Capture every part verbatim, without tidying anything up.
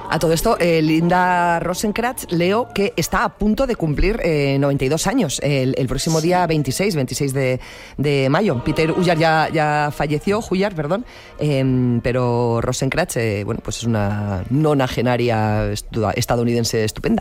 A todo esto, eh, Linda Rosenkrantz, leo que está a punto de cumplir eh, noventa y dos años, el, el próximo sí. día veintiséis, veintiséis de, de mayo. Peter Ullar ya, ya falleció, Ullar, perdón, eh, pero Rosenkrantz, eh, bueno, pues es una nonagenaria estadounidense estupenda.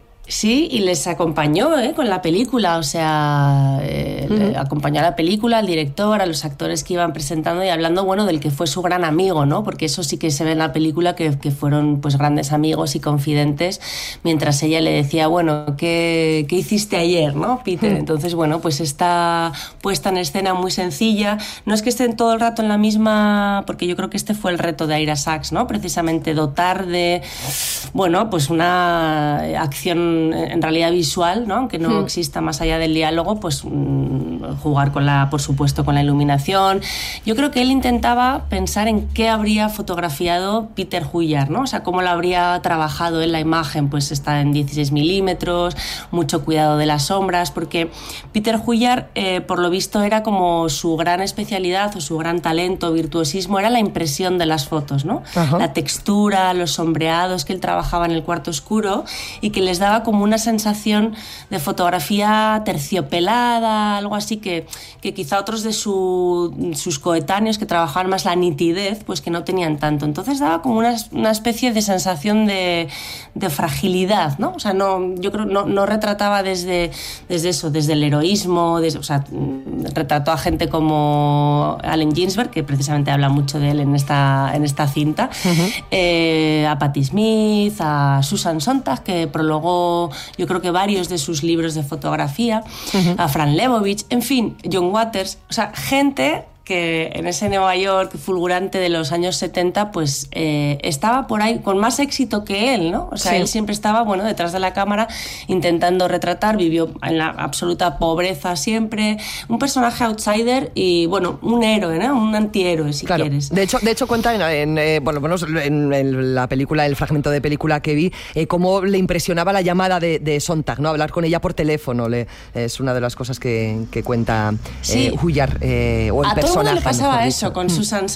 Sí, y les acompañó ¿eh? con la película, o sea, eh, uh-huh. acompañó a la película, al director, a los actores que iban presentando y hablando, bueno, del que fue su gran amigo, ¿no? Porque eso sí que se ve en la película, que, que fueron pues grandes amigos y confidentes, mientras ella le decía, bueno, ¿qué, qué hiciste ayer, no, Peter? Uh-huh. Entonces, bueno, pues esta puesta en escena muy sencilla, no es que estén todo el rato en la misma, porque yo creo que este fue el reto de Ira Sachs, ¿no? Precisamente dotar de, bueno, pues una acción en realidad visual, ¿no? Aunque no hmm. exista más allá del diálogo, pues mmm, jugar con la, por supuesto, con la iluminación. Yo creo que él intentaba pensar en qué habría fotografiado Peter Ullar, ¿no? O sea, cómo lo habría trabajado en la imagen, pues está en dieciséis milímetros, mucho cuidado de las sombras, porque Peter Ullar, eh, por lo visto, era como su gran especialidad o su gran talento, virtuosismo, era la impresión de las fotos, ¿no? Ajá. La textura, los sombreados que él trabajaba en el cuarto oscuro y que les daba como una sensación de fotografía terciopelada, algo así que, que quizá otros de su, sus coetáneos que trabajaban más la nitidez, pues que no tenían tanto. Entonces daba como una, una especie de sensación de, de fragilidad, ¿no? O sea, no, yo creo no, no retrataba desde, desde eso, desde el heroísmo, desde, o sea, retrató a gente como Allen Ginsberg, que precisamente habla mucho de él en esta, en esta cinta, uh-huh. eh, a Patti Smith, a Susan Sontag, que prologó yo creo que varios de sus libros de fotografía, uh-huh. a Fran Lebowitz, en fin, John Waters, o sea, gente que en ese Nueva York fulgurante de los años setenta, pues eh, estaba por ahí con más éxito que él, ¿no? O sea, sí. él siempre estaba, bueno, detrás de la cámara intentando retratar, vivió en la absoluta pobreza siempre, un personaje outsider y, bueno, un héroe, ¿no? Un antihéroe, si claro. quieres. De hecho, de hecho cuenta en, en, eh, bueno, bueno, en, en la película, el fragmento de película que vi, eh, cómo le impresionaba la llamada de, de Sontag, ¿no? Hablar con ella por teléfono, le, es una de las cosas que, que cuenta eh, sí. Ullar, eh, o el a personaje. todo le pasaba eso con Susan